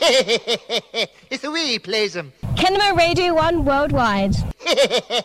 It's the way he plays them. Kinema Radio 1 worldwide.